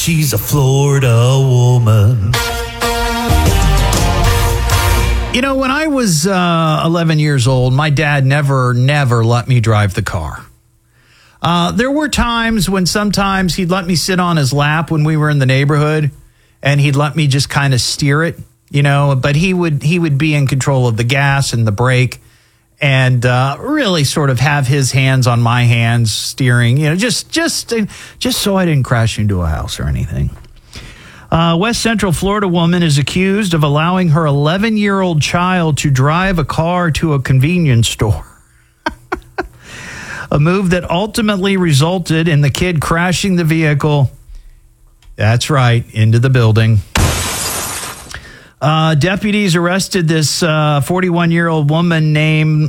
She's a Florida woman. You know, when I was 11 years old, my dad never let me drive the car. There were times when sometimes he'd let me sit on his lap when we were in the neighborhood, and he'd let me just kind of steer it, you know, but he would be in control of the gas and the brake, and really sort of have his hands on my hands steering, you know, just so I didn't crash into a house or anything. West Central Florida woman is accused of allowing her 11-year-old child to drive a car to a convenience store. A move that ultimately resulted in the kid crashing the vehicle. That's right, into the building. Deputies arrested this 41-year-old woman named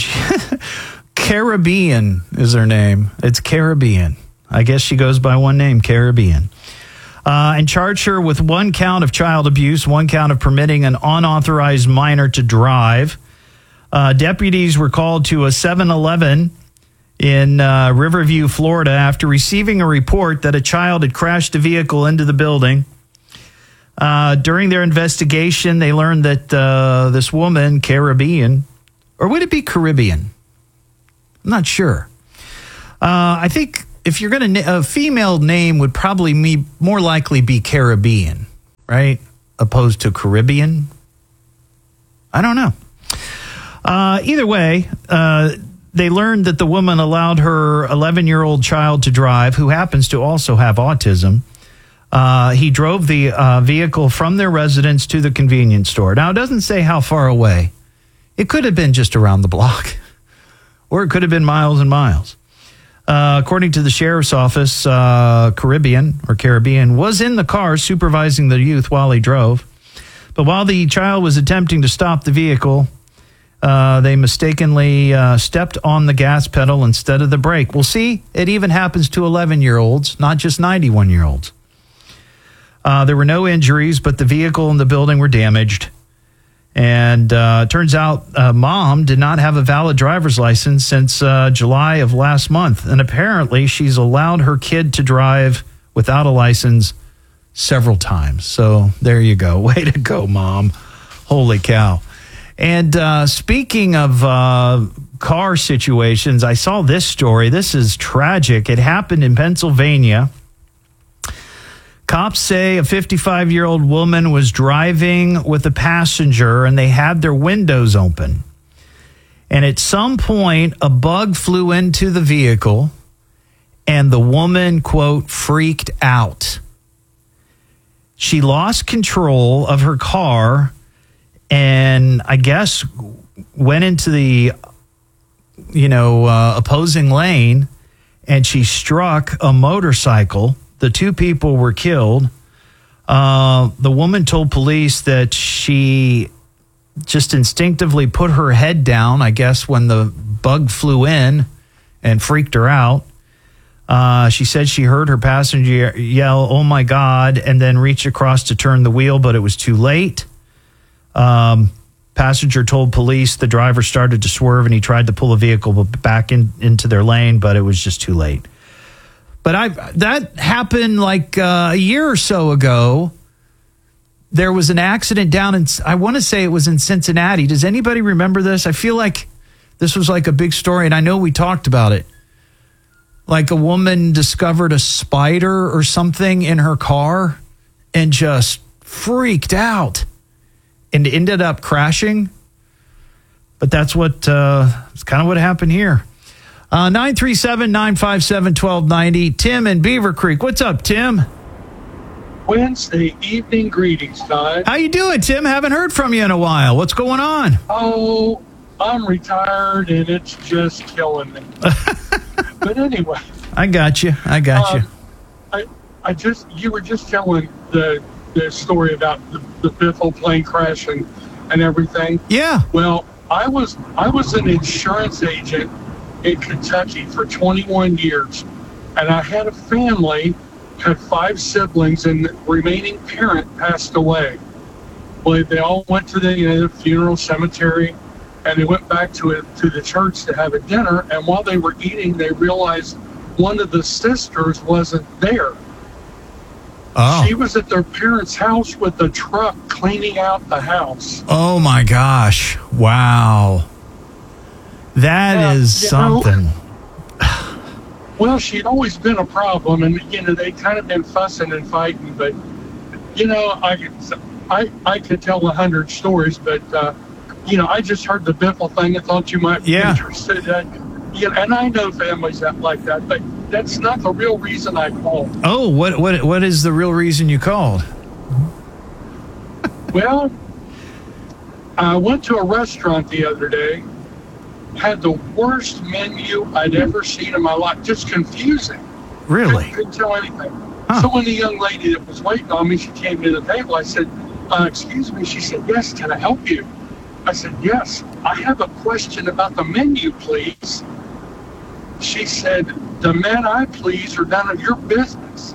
Caribbean is her name. It's Caribbean. I guess she goes by one name, Caribbean. And charged her with one count of child abuse, one count of permitting an unauthorized minor to drive. Deputies were called to a 7-Eleven in Riverview, Florida, after receiving a report that a child had crashed a vehicle into the building. During their investigation, they learned that this woman, Caribbean, or would it be Caribbean? I'm not sure. I think if you're going to, a female name would probably more likely be Caribbean, right? Opposed to Caribbean. I don't know. Either way, they learned that the woman allowed her 11-year-old child to drive, who happens to also have autism. He drove the vehicle from their residence to the convenience store. Now, it doesn't say how far away. It could have been just around the block, or it could have been miles and miles. According to the sheriff's office, Caribbean was in the car supervising the youth while he drove. But while the child was attempting to stop the vehicle, they mistakenly stepped on the gas pedal instead of the brake. Well, see, it even happens to 11-year-olds, not just 91-year-olds. There were no injuries, but the vehicle and the building were damaged. And turns out mom did not have a valid driver's license since July of last month. And apparently she's allowed her kid to drive without a license several times. So there you go. Way to go, Mom. Holy cow. And speaking of car situations, I saw this story. This is tragic. It happened in Pennsylvania. Cops say a 55-year-old woman was driving with a passenger and they had their windows open. And at some point, a bug flew into the vehicle and the woman, quote, freaked out. She lost control of her car and I guess went into the, opposing lane, and she struck a motorcycle. The two people were killed. The woman told police that she just instinctively put her head down, I guess, when the bug flew in and freaked her out. She said she heard her passenger yell, "Oh my God," and then reach across to turn the wheel, but it was too late. Passenger told police the driver started to swerve and he tried to pull the vehicle back into their lane, but it was just too late. But that happened like a year or so ago. There was an accident down in, I want to say it was in Cincinnati. Does anybody remember this? I feel like this was like a big story, and I know we talked about it. Like a woman discovered a spider or something in her car and just freaked out and ended up crashing. But that's what, it's kind of what happened here. 937-957-1290. Tim in Beaver Creek. What's up, Tim? Wednesday evening greetings, Todd. How you doing, Tim? Haven't heard from you in a while. What's going on? Oh, I'm retired and it's just killing me. But anyway. I got you. You were just telling the story about the Biffle plane crash and everything. Yeah. Well, I was an insurance agent in Kentucky for 21 years, and I had a family, had 5 siblings, and the remaining parent passed away. Well, they all went to the funeral cemetery, and they went back to the church to have a dinner, and while they were eating, they realized one of the sisters wasn't there. Oh. She was at their parents' house with the truck cleaning out the house. Oh, my gosh. Wow. That is something. Well, she'd always been a problem, and, they kind of been fussing and fighting, but, I could tell 100 stories, but, I just heard the Biffle thing and thought you might be interested. And I know families that like that, but that's not the real reason I called. Oh, what is the real reason you called? Well, I went to a restaurant the other day, had the worst menu I'd ever seen in my life, just confusing. Really? Couldn't tell anything. Huh. So when the young lady that was waiting on me, she came to the table, I said, excuse me. She said, yes, can I help you? I said, yes, I have a question about the menu, please. She said, the men I please are none of your business.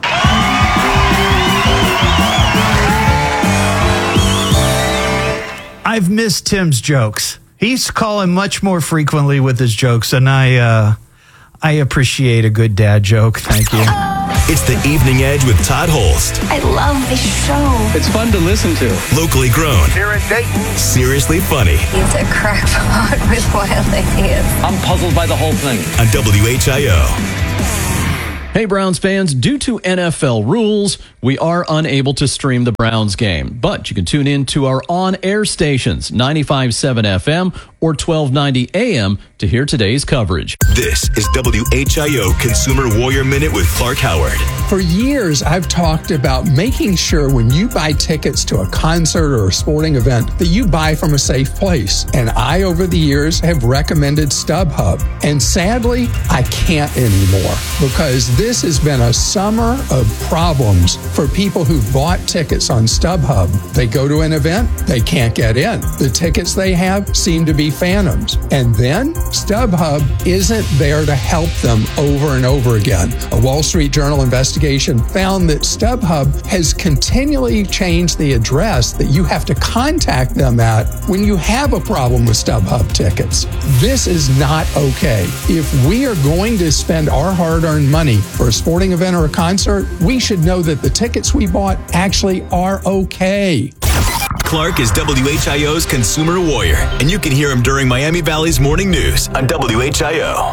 I've missed Tim's jokes. He's calling much more frequently with his jokes, and I appreciate a good dad joke. Thank you. It's the Evening Edge with Todd Holst. I love this show. It's fun to listen to. Locally grown. Here in Dayton. Seriously funny. He's a crackpot with wild ideas. I'm puzzled by the whole thing. On WHIO. Hey, Browns fans, due to NFL rules, we are unable to stream the Browns game, but you can tune in to our on-air stations, 95.7 FM or 1290 AM, to hear today's coverage. This is WHIO Consumer Warrior Minute with Clark Howard. For years, I've talked about making sure when you buy tickets to a concert or a sporting event that you buy from a safe place. And I, over the years, have recommended StubHub. And sadly, I can't anymore because this has been a summer of problems for people who bought tickets on StubHub. They go to an event, they can't get in. The tickets they have seem to be phantoms. And then StubHub isn't there to help them over and over again. A Wall Street Journal investigation found that StubHub has continually changed the address that you have to contact them at when you have a problem with StubHub tickets. This is not okay. If we are going to spend our hard-earned money for a sporting event or a concert, we should know that the tickets we bought actually are okay. Clark is WHIO's Consumer Warrior, and you can hear him during Miami Valley's Morning News on WHIO.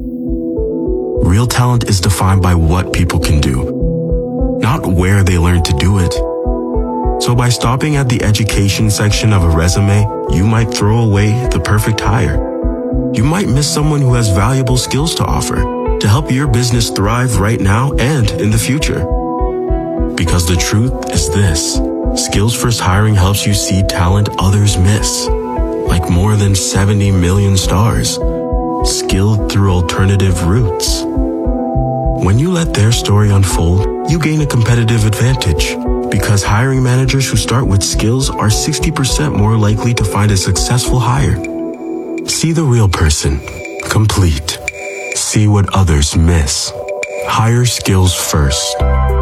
Real talent is defined by what people can do, not where they learn to do it. So by stopping at the education section of a resume, you might throw away the perfect hire. You might miss someone who has valuable skills to offer to help your business thrive right now and in the future. Because the truth is this. Skills First Hiring helps you see talent others miss, like more than 70 million stars, skilled through alternative routes. When you let their story unfold, you gain a competitive advantage because hiring managers who start with skills are 60% more likely to find a successful hire. See the real person, complete. See what others miss. Hire skills first.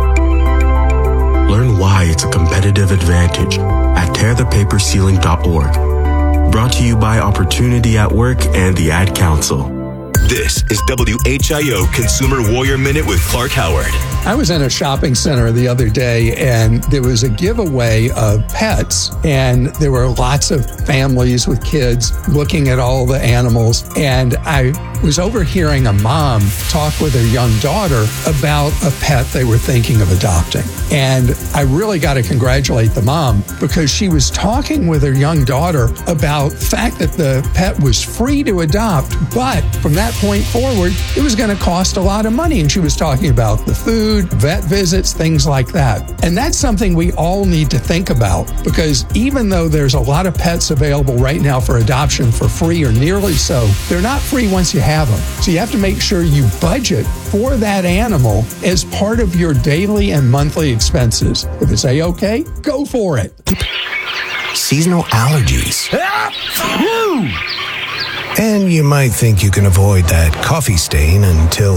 Learn why it's a competitive advantage at tearthepaperceiling.org. Brought to you by Opportunity at Work and the Ad Council. This is WHIO Consumer Warrior Minute with Clark Howard. I was in a shopping center the other day and there was a giveaway of pets, and there were lots of families with kids looking at all the animals, and I was overhearing a mom talk with her young daughter about a pet they were thinking of adopting. And I really got to congratulate the mom because she was talking with her young daughter about the fact that the pet was free to adopt, but from that point forward, it was going to cost a lot of money. And she was talking about the food, vet visits, things like that. And that's something we all need to think about because even though there's a lot of pets available right now for adoption for free or nearly so, they're not free once you have them. So you have to make sure you budget for that animal as part of your daily and monthly expenses. If it's A-okay, go for it. Seasonal allergies. And you might think you can avoid that coffee stain until...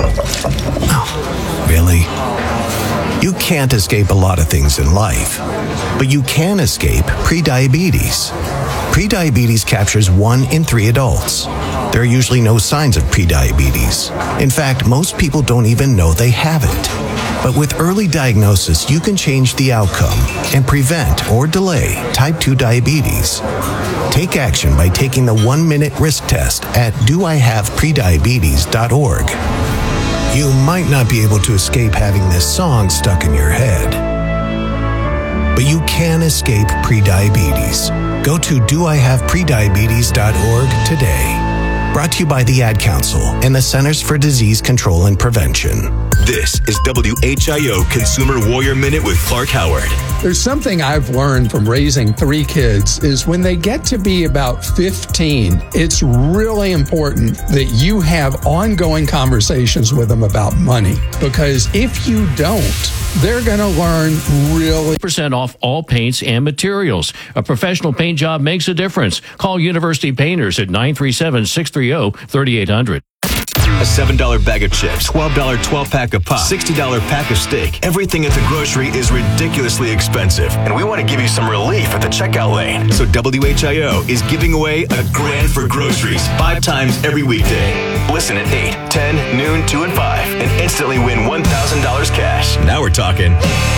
Oh, really? You can't escape a lot of things in life, but you can escape prediabetes. Prediabetes captures 1 in 3 adults. there are usually no signs of prediabetes. In fact, most people don't even know they have it. But with early diagnosis, you can change the outcome and prevent or delay type 2 diabetes. Take action by taking the 1-minute risk test at doihaveprediabetes.org. You might not be able to escape having this song stuck in your head, but you can escape prediabetes. Go to doihaveprediabetes.org today. Brought to you by the Ad Council and the Centers for Disease Control and Prevention. This is WHIO Consumer Warrior Minute with Clark Howard. There's something I've learned from raising 3 kids is when they get to be about 15, it's really important that you have ongoing conversations with them about money. Because if you don't, they're going to learn really % off all paints and materials. A professional paint job makes a difference. Call University Painters at 937-630-3800. A $7 bag of chips, $12 12-pack of pop, $60 pack of steak. Everything at the grocery is ridiculously expensive, and we want to give you some relief at the checkout lane. So WHIO is giving away $1,000 for groceries 5 times every weekday. Listen at 8, 10, noon, 2, and 5, and instantly win $1,000 cash. Now we're talking.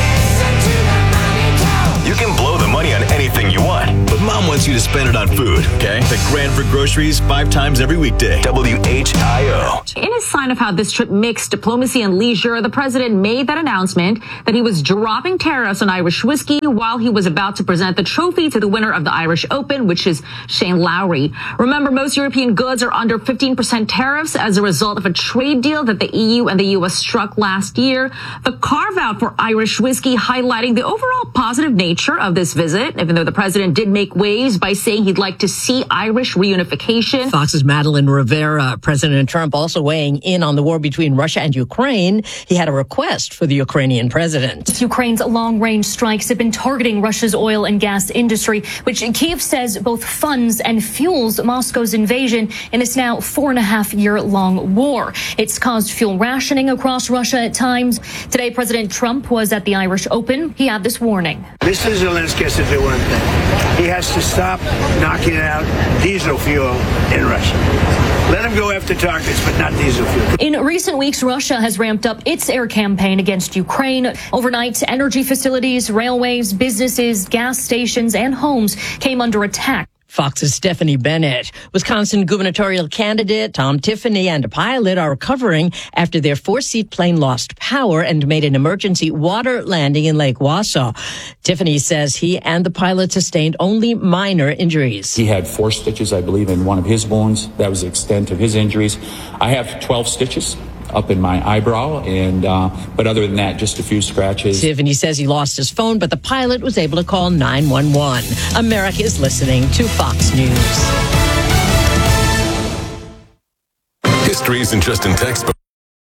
You can blow the money on anything you want, but Mom wants you to spend it on food, okay? $1,000 for groceries 5 times every weekday. WHIO. In a sign of how this trip mixed diplomacy and leisure, the president made that announcement that he was dropping tariffs on Irish whiskey while he was about to present the trophy to the winner of the Irish Open, which is Shane Lowry. Remember, most European goods are under 15% tariffs as a result of a trade deal that the EU and the U.S. struck last year. The carve-out for Irish whiskey highlighting the overall positive nature of this visit, even though the president did make waves by saying he'd like to see Irish reunification. Fox's Madeline Rivera. President Trump also weighing in on the war between Russia and Ukraine. He had a request for the Ukrainian president. Ukraine's long-range strikes have been targeting Russia's oil and gas industry, which Kyiv says both funds and fuels Moscow's invasion in this now 4.5-year-long war. It's caused fuel rationing across Russia at times. Today, President Trump was at the Irish Open. He had this warning. Mr. Zelensky has to do one thing. He has to stop knocking out diesel fuel in Russia. Let him go after targets, but not diesel fuel. In recent weeks, Russia has ramped up its air campaign against Ukraine. Overnight, energy facilities, railways, businesses, gas stations, and homes came under attack. Fox's Stephanie Bennett. Wisconsin gubernatorial candidate Tom Tiffany and a pilot are recovering after their 4-seat plane lost power and made an emergency water landing in Lake Wausau. Tiffany says he and the pilot sustained only minor injuries. He had 4 stitches, I believe, in one of his wounds. That was the extent of his injuries. I have 12 stitches up in my eyebrow, and but other than that, just a few scratches. Tiffany says he lost his phone, but the pilot was able to call 911. America is listening to Fox News. History isn't just in textbooks.